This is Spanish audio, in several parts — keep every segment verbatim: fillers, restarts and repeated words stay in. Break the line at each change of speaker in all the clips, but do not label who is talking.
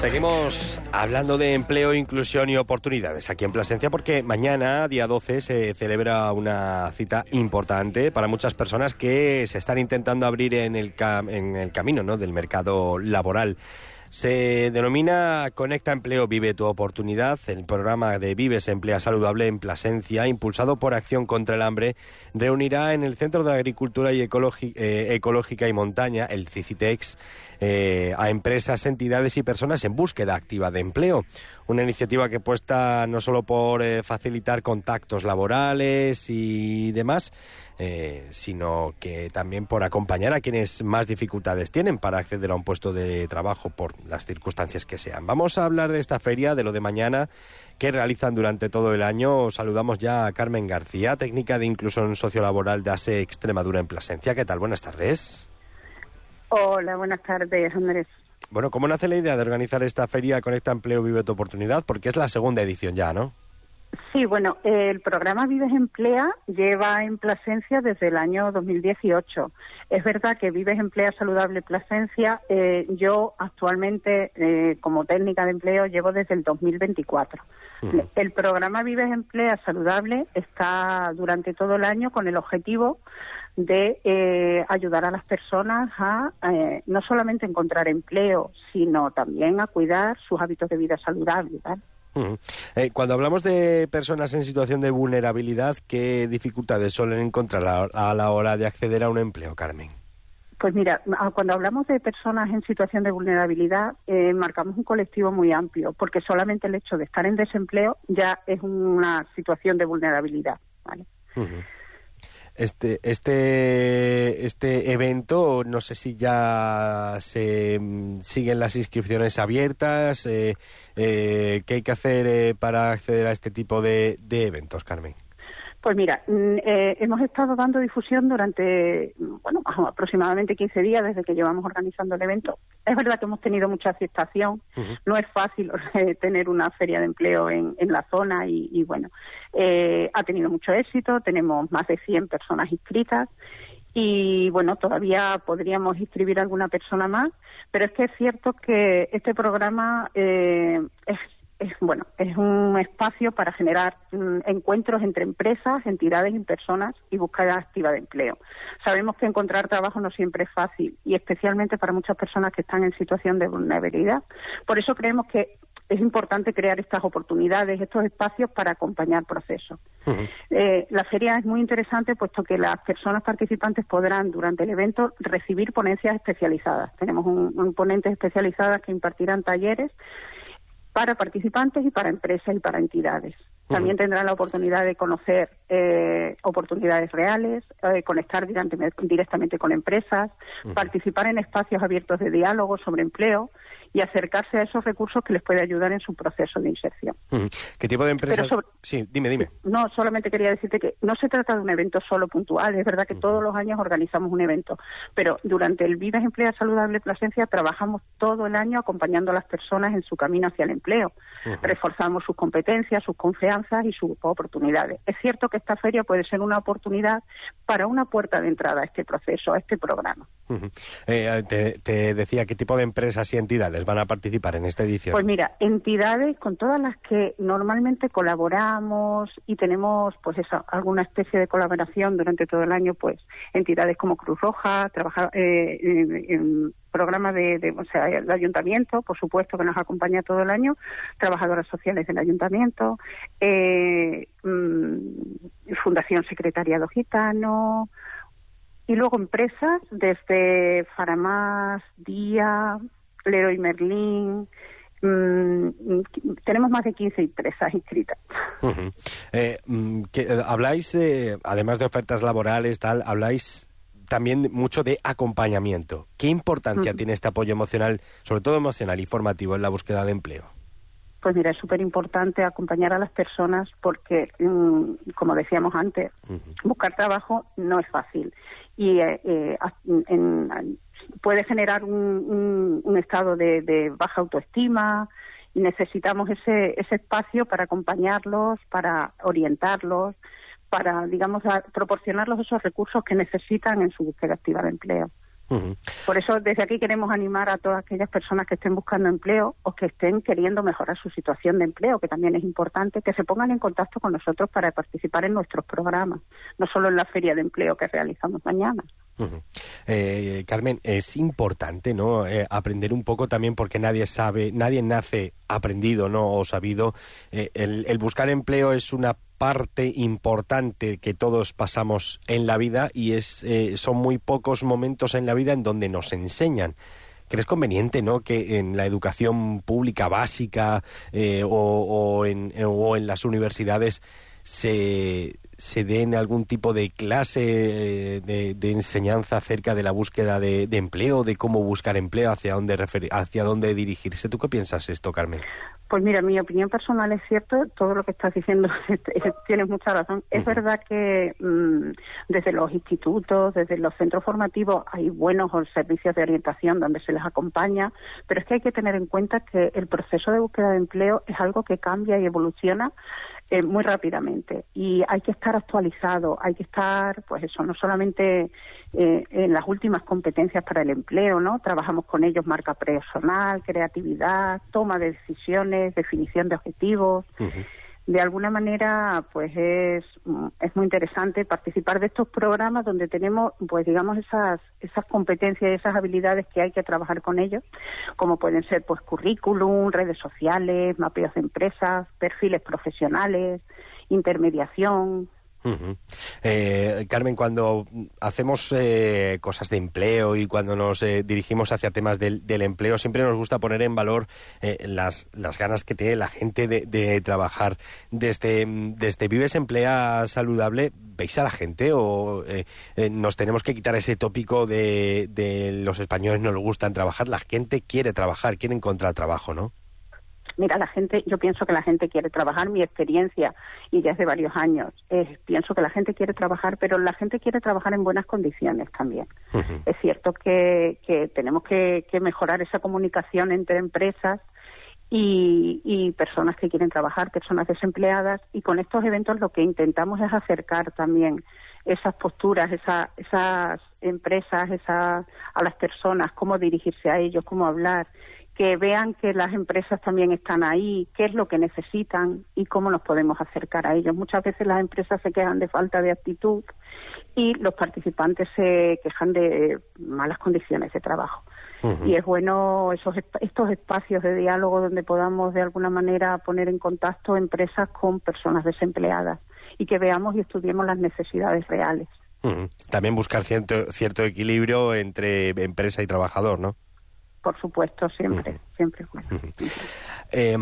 Seguimos hablando de empleo, inclusión y oportunidades aquí en Plasencia, porque mañana, día doce, se celebra una cita importante para muchas personas que se están intentando abrir en el, cam- en el camino, ¿no?, del mercado laboral. Se denomina Conecta Empleo, Vive tu Oportunidad. El programa de Vives Emplea Saludable en Plasencia, impulsado por Acción contra el Hambre, reunirá en el Centro de Agricultura y Ecologi- eh, Ecológica y Montaña, el CICITEX, eh, a empresas, entidades y personas en búsqueda activa de empleo. Una iniciativa que apuesta no solo por eh, facilitar contactos laborales y demás, eh, sino que también por acompañar a quienes más dificultades tienen para acceder a un puesto de trabajo por las circunstancias que sean. Vamos a hablar de esta feria, de lo de mañana, que realizan durante todo el año. Saludamos ya a Carmen García, técnica de inclusión sociolaboral de A S E Extremadura en Plasencia. ¿Qué tal? Buenas tardes.
Hola, buenas tardes, Andrés.
Bueno, ¿cómo nace la idea de organizar esta feria Conecta Empleo, Vive tu Oportunidad? Porque es la segunda edición ya, ¿no?
Sí, bueno, el programa Vives Emplea lleva en Plasencia desde el año dos mil dieciocho. Es verdad que Vives Emplea Saludable Plasencia, eh, yo actualmente eh, como técnica de empleo llevo desde el dos mil veinticuatro. Uh-huh. El programa Vives Emplea Saludable está durante todo el año con el objetivo de eh, ayudar a las personas a eh, no solamente encontrar empleo, sino también a cuidar sus hábitos de vida saludables, ¿vale?
Uh-huh. Eh, cuando hablamos de personas en situación de vulnerabilidad, ¿qué dificultades suelen encontrar a, a la hora de acceder a un empleo, Carmen?
Pues mira, cuando hablamos de personas en situación de vulnerabilidad, eh, marcamos un colectivo muy amplio, porque solamente el hecho de estar en desempleo ya es una situación de vulnerabilidad, ¿vale?
Uh-huh. Este, este, este evento, no sé si ya se siguen las inscripciones abiertas, eh, eh, ¿qué hay que hacer eh, para acceder a este tipo de, de eventos, Carmen?
Pues mira, eh, hemos estado dando difusión durante, bueno, aproximadamente quince días desde que llevamos organizando el evento. Es verdad que hemos tenido mucha aceptación, uh-huh. No es fácil eh, tener una feria de empleo en, en la zona y, y bueno, eh, ha tenido mucho éxito, tenemos más de cien personas inscritas y bueno, todavía podríamos inscribir a alguna persona más, pero es que es cierto que este programa eh, es Es, bueno, es un espacio para generar mm, encuentros entre empresas, entidades y personas y búsqueda activa de empleo. Sabemos que encontrar trabajo no siempre es fácil y especialmente para muchas personas que están en situación de vulnerabilidad. Por eso creemos que es importante crear estas oportunidades, estos espacios para acompañar procesos. Uh-huh. Eh, la feria es muy interesante puesto que las personas participantes podrán durante el evento recibir ponencias especializadas. Tenemos un, un ponentes especializadas que impartirán talleres para participantes y para empresas y para entidades. También tendrán la oportunidad de conocer eh, oportunidades reales, eh, conectar directamente con empresas, uh-huh. participar en espacios abiertos de diálogo sobre empleo y acercarse a esos recursos que les puede ayudar en su proceso de inserción.
Uh-huh. ¿Qué tipo de empresas?
Sobre...
Sí, dime, dime.
No, solamente quería decirte que no se trata de un evento solo puntual. Es verdad que uh-huh. todos los años organizamos un evento, pero durante el Vives Emplea Saludable Plasencia trabajamos todo el año acompañando a las personas en su camino hacia el empleo. Uh-huh. Reforzamos sus competencias, sus confianzas y sus oportunidades. Es cierto que esta feria puede ser una oportunidad para una puerta de entrada a este proceso, a este programa.
Uh-huh. Eh, te, te decía, ¿qué tipo de empresas y entidades van a participar en esta edición?
Pues mira, entidades con todas las que normalmente colaboramos y tenemos pues esa, alguna especie de colaboración durante todo el año, pues entidades como Cruz Roja, trabaja, eh, en, en programas de, de, o sea, el ayuntamiento, por supuesto que nos acompaña todo el año, trabajadoras sociales del ayuntamiento, eh, mmm, Fundación Secretariado Gitano, y luego empresas desde Faramás, Día, Leroy Merlin. Mm, tenemos más de quince empresas inscritas.
Uh-huh. Eh, que, habláis, eh, además de ofertas laborales, tal, habláis también mucho de acompañamiento. ¿Qué importancia uh-huh. tiene este apoyo emocional, sobre todo emocional y formativo, en la búsqueda de empleo?
Pues mira, es súper importante acompañar a las personas porque, mmm, como decíamos antes, uh-huh. buscar trabajo no es fácil y eh, eh, en, en, puede generar un, un, un estado de, de baja autoestima y necesitamos ese, ese espacio para acompañarlos, para orientarlos, para, digamos, a, proporcionarles esos recursos que necesitan en su búsqueda activa de empleo.
Uh-huh.
Por eso, desde aquí queremos animar a todas aquellas personas que estén buscando empleo o que estén queriendo mejorar su situación de empleo, que también es importante, que se pongan en contacto con nosotros para participar en nuestros programas, no solo en la feria de empleo que realizamos mañana.
Uh-huh. Eh, Carmen, es importante, ¿no? Eh, aprender un poco también, porque nadie sabe, nadie nace aprendido, ¿no? O sabido. Eh, el, el buscar empleo es una parte importante que todos pasamos en la vida y es eh, son muy pocos momentos en la vida en donde nos enseñan. ¿Crees conveniente, no, que en la educación pública básica eh, o, o, en, o en las universidades se, se den algún tipo de clase de, de enseñanza acerca de la búsqueda de, de empleo, de cómo buscar empleo, hacia dónde refer, hacia dónde dirigirse? ¿Tú qué piensas esto, Carmen?
Pues mira, mi opinión personal es cierto, todo lo que estás diciendo tienes mucha razón. Es uh-huh. verdad que mmm, desde los institutos, desde los centros formativos hay buenos servicios de orientación donde se les acompaña, pero es que hay que tener en cuenta que el proceso de búsqueda de empleo es algo que cambia y evoluciona eh, muy rápidamente y hay que estar actualizado, hay que estar, pues eso, no solamente eh, en las últimas competencias para el empleo, ¿no? Trabajamos con ellos marca personal, creatividad, toma de decisiones, definición de objetivos. Uh-huh. De alguna manera, pues es, es muy interesante participar de estos programas donde tenemos, pues digamos, esas esas competencias y esas habilidades que hay que trabajar con ellos, como pueden ser, pues, currículum, redes sociales, mapeos de empresas, perfiles profesionales, intermediación.
Uh-huh. Eh, Carmen, cuando hacemos eh, cosas de empleo y cuando nos eh, dirigimos hacia temas del, del empleo, siempre nos gusta poner en valor eh, las, las ganas que tiene la gente de, de trabajar. Desde, desde Vives Emplea Saludable, ¿veis a la gente o eh, eh, nos tenemos que quitar ese tópico de, de los españoles no les gustan trabajar? La gente quiere trabajar, quiere encontrar trabajo, ¿no?
Mira, la gente, yo pienso que la gente quiere trabajar, mi experiencia, y ya hace varios años, eh, pienso que la gente quiere trabajar, pero la gente quiere trabajar en buenas condiciones también. Uh-huh. Es cierto que, que tenemos que, que mejorar esa comunicación entre empresas y, y personas que quieren trabajar, personas desempleadas, y con estos eventos lo que intentamos es acercar también esas posturas, esa, esas empresas, esa, a las personas, cómo dirigirse a ellos, cómo hablar, que vean que las empresas también están ahí, qué es lo que necesitan y cómo nos podemos acercar a ellos. Muchas veces las empresas se quejan de falta de actitud y los participantes se quejan de malas condiciones de trabajo. Uh-huh. Y es bueno esos estos espacios de diálogo donde podamos de alguna manera poner en contacto empresas con personas desempleadas y que veamos y estudiemos las necesidades reales.
Uh-huh. También buscar cierto, cierto equilibrio entre empresa y trabajador, ¿no?
Por supuesto, siempre, uh-huh. siempre. Bueno.
Uh-huh. Eh,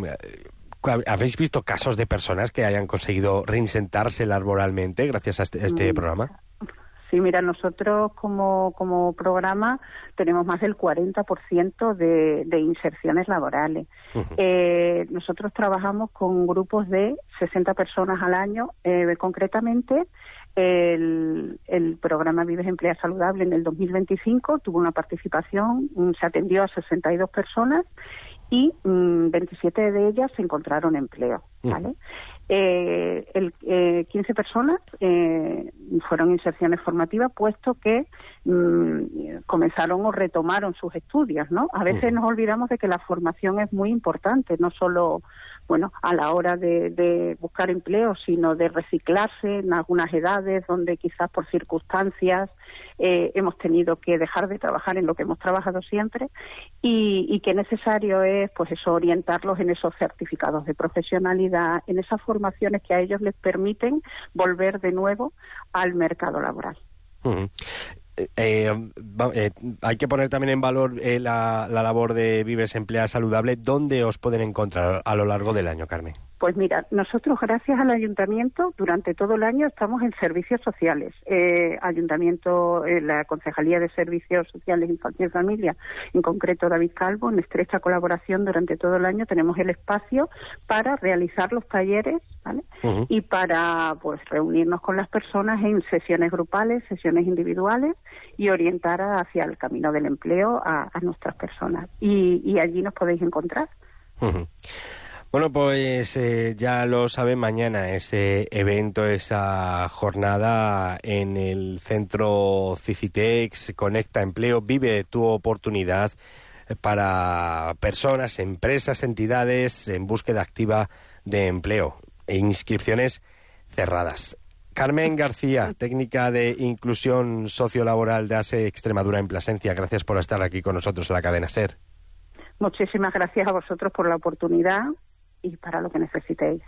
¿Habéis visto casos de personas que hayan conseguido reinsertarse laboralmente gracias a este, este mm. programa?
Sí, mira, nosotros como, como programa tenemos más del cuarenta por ciento de, de inserciones laborales. Uh-huh. Eh, nosotros trabajamos con grupos de sesenta personas al año, eh, concretamente. El, el programa Vives Emplea Saludable en el dos mil veinticinco tuvo una participación, se atendió a sesenta y dos personas y mmm, veintisiete de ellas se encontraron empleo, ¿vale? Uh-huh. Eh, el, eh, quince personas eh, fueron inserciones formativas, puesto que mmm, comenzaron o retomaron sus estudios, ¿no? A veces uh-huh. nos olvidamos de que la formación es muy importante, no solo, bueno, a la hora de, de buscar empleo, sino de reciclarse en algunas edades donde quizás por circunstancias eh, hemos tenido que dejar de trabajar en lo que hemos trabajado siempre y, y que necesario es, pues eso, orientarlos en esos certificados de profesionalidad, en esas formaciones que a ellos les permiten volver de nuevo al mercado laboral.
Uh-huh. Eh, eh, hay que poner también en valor eh, la, la labor de Vives Emplea Saludable. ¿Dónde os pueden encontrar a lo largo del año, Carmen?
Pues mira, nosotros gracias al Ayuntamiento durante todo el año estamos en servicios sociales. Eh, Ayuntamiento, eh, la Concejalía de Servicios Sociales, Infancia y Familia, en concreto David Calvo, en estrecha colaboración durante todo el año tenemos el espacio para realizar los talleres, ¿vale? Uh-huh. Y para pues reunirnos con las personas en sesiones grupales, sesiones individuales y orientar hacia el camino del empleo a, a nuestras personas. Y, y allí nos podéis encontrar.
Uh-huh. Bueno, pues eh, ya lo saben, mañana ese evento, esa jornada en el centro Cicitex, Conecta Empleo, vive tu oportunidad, para personas, empresas, entidades en búsqueda activa de empleo e inscripciones cerradas. Carmen García, técnica de inclusión sociolaboral de A S E Extremadura en Plasencia, gracias por estar aquí con nosotros en la cadena SER.
Muchísimas gracias a vosotros por la oportunidad y para lo que necesitéis.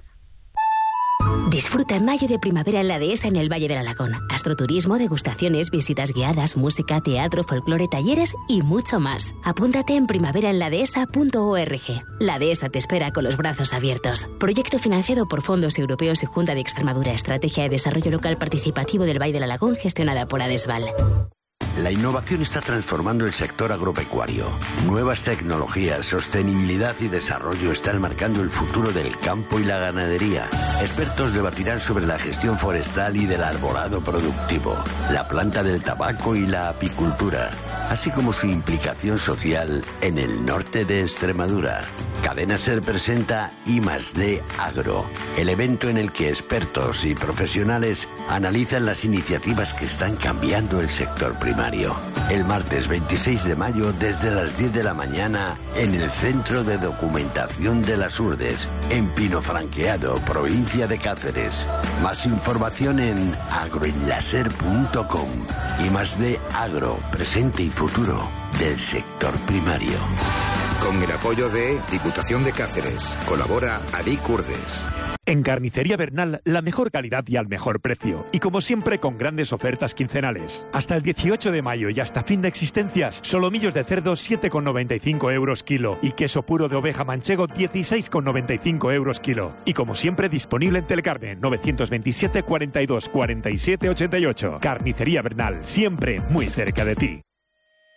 Disfruta en mayo de primavera en la Dehesa en el Valle del Alagón. Astroturismo, degustaciones, visitas guiadas, música, teatro, folclore, talleres y mucho más. Apúntate en primavera en la dehesa punto org. La Dehesa te espera con los brazos abiertos. Proyecto financiado por fondos europeos y Junta de Extremadura. Estrategia de Desarrollo Local Participativo del Valle del Alagón gestionada por ADESVAL.
La innovación está transformando el sector agropecuario. Nuevas tecnologías, sostenibilidad y desarrollo están marcando el futuro del campo y la ganadería. Expertos debatirán sobre la gestión forestal y del arbolado productivo, la planta del tabaco y la apicultura, así como su implicación social en el norte de Extremadura. Cadena SER presenta I más D Agro, el evento en el que expertos y profesionales analizan las iniciativas que están cambiando el sector primario. El martes veintiséis de mayo desde las diez de la mañana en el Centro de Documentación de las Urdes, en Pinofranqueado, provincia de Cáceres. Más información en agroenlaser punto com. I más D Agro, presente y futuro del sector primario.
Con el apoyo de Diputación de Cáceres. Colabora Adic Urdes.
En Carnicería Bernal, la mejor calidad y al mejor precio. Y como siempre, con grandes ofertas quincenales. Hasta el dieciocho de mayo y hasta fin de existencias, solomillos de cerdo siete con noventa y cinco euros kilo. Y queso puro de oveja manchego dieciséis con noventa y cinco euros kilo. Y como siempre, disponible en Telecarne novecientos veintisiete, cuarenta y dos, cuarenta y siete, ochenta y ocho. Carnicería Bernal, siempre muy cerca de ti.